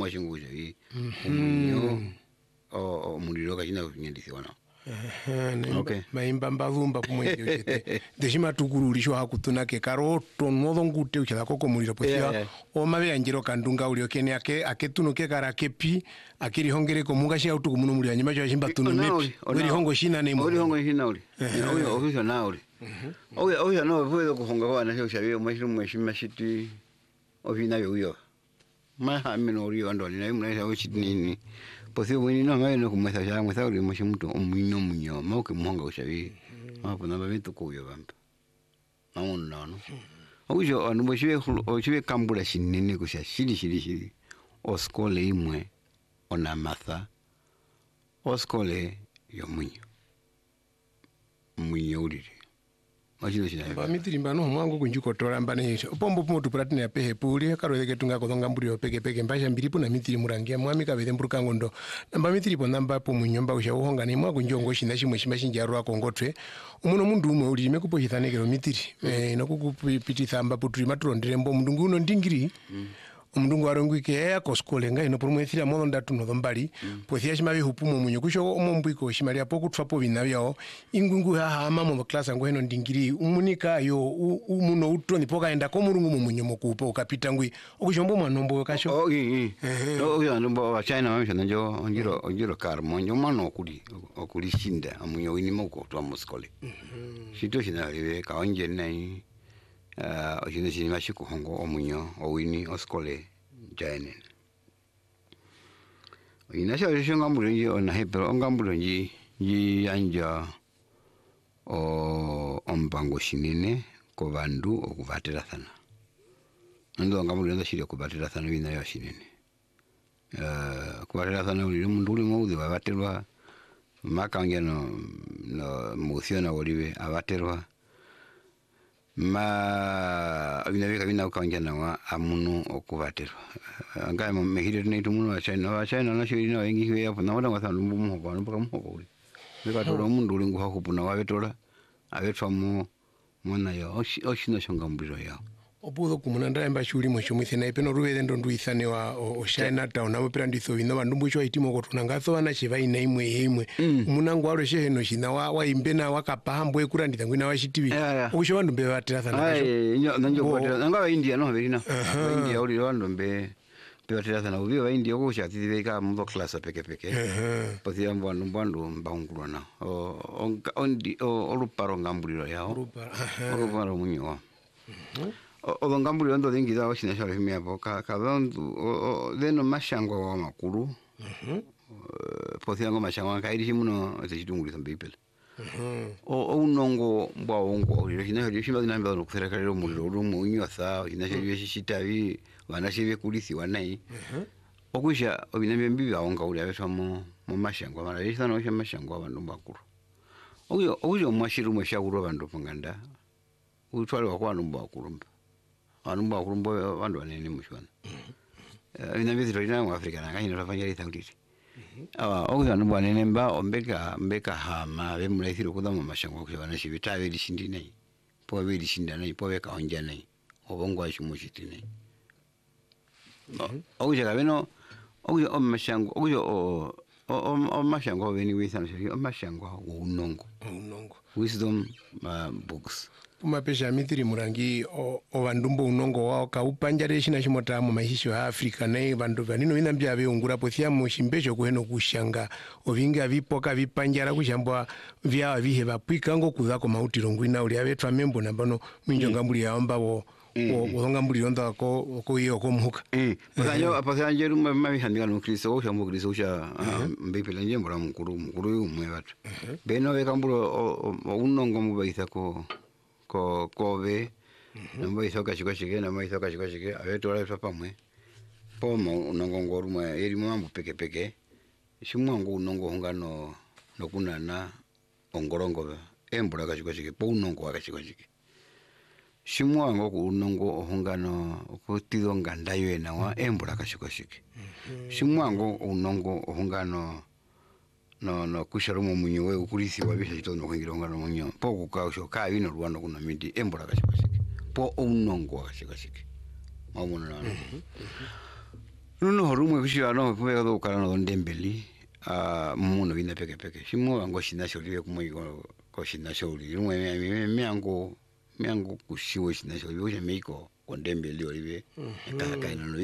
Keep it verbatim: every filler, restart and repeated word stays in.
mwashinguja hii umunyo o muliro kachina kunyendisiwana okay maimba mbavumba kumwenje uchete deshima tukurulisho hakutunake karoto nodo ngute uchala koko muliro posia yeah, yeah. O mabe anjiro kandunga ulio kene ake aketunuke kara kepi akiri hongere ko mungashi autu kumuno mulio nyima cho shimba tunu mepi uri hongo shina ne uri hongo shina uri oyo oyo na uri oyo oyo no puedo kuhonga bana sio shabio mwisho mweshima shiti ovina yo ma meno uri ando ni na mna sio nini posio wini no mai no kumesa ya mwesa uri mwisho mtu omunyo munyo mauke muhonga ushabi hapo na babitu kuyo bamba mauna no oyo anu mwisho ochiwe kambula shinene kusha shiri shiri shiri oskole imwe ona matha oskole yo munyo munyo uri Majino china. Ba mitiri mbano mwangu kunjuko tola mbane pombo pomo tupratine ya pehe puli karweke tunga kodonga mburi yo peke peke mbasha mbiripu na mitiri murangia mwami kabede mburuka ngondo namba mitiri po namba po munyomba usha uhonga ni mwaku njongo shina shimwe shima shinjaru wako ngotwe umuno mundu umwe uli mekupo hitanekero mitiri mm. eh, inokukupititha amba puturi maturondire mbo mndungu uno ndingiri mm. Mndungu warongwike ya koskole nga ino porumu ethira mono ndatu no dombali mm. Pothia shima bihupumu munyo kusho omombwiko shima lia poku twapo binabyo ingungu ha hama mo class ngo heno ndingiri umunika yo umuno utro ni poka enda ko murungu munyo mokupo ukapita ngwi okushombo mwanombo kasho oh eh oh ya ndo wa China mamisha njo onjiro onjiro karmo njo mano okuli okuli shinda amunyo wini moko twa moskole mhm shito shina liwe ka onje nai Uh, ojino chini mashiku hongo omunyo owini oskole jaenen inasha risho ngambulo nji ona hepero ngambulo nji nji anja o ombango shinene ko bandu okuvatera thana ndo ngambulo ndo shiri okuvatera thana bina yo shinene uh, kuvatera thana uli mundu uli muudhi babaterwa makanga no no muciona olive abaterwa ma binabika bina ukanjana wa amuno okuvaterwa anga mo mehire ne tumuno wa China wa China na shiri no ingi hwe yapo na wala ngasa ndumbu mo kwa mpaka mo ko uri beka tolo mundu uri nguha kupuna wa betola abetwa mo mona yo oshino shongambiro ya opudo kumuna ndaemba shuri mo shumise na ipeno ruwede ndo nduisane wa o China town abo pirandiso bino bandumbu chwa itimo ko tunanga so na chiva ina imwe imwe munangu walo shehe no shina wa wa imbena wakapahambwe kurandita ngwina wa chitivi ukusho bandu mbe batira sana kasho ai nanjo batira ngaba India no berina India uli bandu mbe batira sana ubi wa India ko sha tibeka mundo class peke peke posia mbandu mbandu mbangulwa na o ondi o ruparo ngambuliro yao ruparo munyo o ngambuliro ndo dingi da oshina shara himya boka kabandu deno mashangwa wa makuru mhm posia ngo mashangwa kairi muno zechitungulisa mbipele o unongo mbwa ongo uri hina hiri shimba dinamba no kuthera kalero muliro rumu unyosa hina shiri shitavi wana shive kulisi wanai okwisha obinambe mbibi aonga uri abetwa mu mu mashangwa bana yisa no mashangwa abantu bakuru oyo oyo mwashiru mwashaguru abantu panganda utwale wa kwa numba bakuru anumba bakuru mbo bandu banene mushwana binambe ziro ina mu Afrika nanga hina rafanya ritangiri awa oyo numba banene mba ombeka mbeka hama bemulaithiro kudama mashangwa kushwana shibitabe lishindi nei po be lishinda nei po beka onja nei obongwa shumushiti nei oyo kabeno oyo omashangwa oyo o o mashangwa beni wisana shiri omashangwa unongo unongo wisdom uh, books umapesha mitiri murangi o, o bandumbo unongo wao ka upanjare shina shimota mu mahisho ya Afrika nei bandu vanino inambya beungura pothia mu shimbesho kuheno kushanga ovinga vipoka vipanjara kushambwa vya vihe bapwika ngo kuzako mautiro ngwina uli abetwa membo nambano mwinjo mm. ngambuli yaomba wo wo ngambuli onda ko ko iyo ko muka eh pasanyo pasanyo rumba mabihandika no Kristo oshambo Kristo osha mbipela njembora mukuru mukuru umwe batu beno bekambulo unongo mubaitha ko ko kobe namba isoka chikoshike namba isoka chikoshike abetola ifa pamwe pomo unongo ngorumwe yeri mambo peke peke shimwangu unongo hungano nokunana ongorongo embura kachikoshike po unongo akachikoshike shimwangu ku unongo hungano kutido ngandayo ena wa embura kachikoshike shimwangu unongo hungano no no kusharumo munyo we ukulisi wabisha chitono kwingira ngano munyo po kukausho ka bino rwano kuna midi embora kashikashike po unongo kashikashike mamuna nana no horumo kushira no pwe ka kala no ndembeli a muno vina peke peke shimo ango shina shori ku moi ko shina shori rumwe me me ango me ango kushiwo shina shori wo me ko ndembeli olive ka ka no